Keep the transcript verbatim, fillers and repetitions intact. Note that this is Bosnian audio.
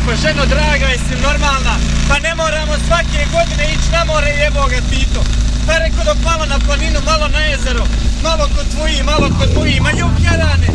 Pa ženo draga, jesi normalna? Pa ne moramo svake godine ići na more, jebo ga Tito. Pa reko dok malo na planinu, malo na jezero, malo kod tvoji, malo kod moji, ma juk jarane.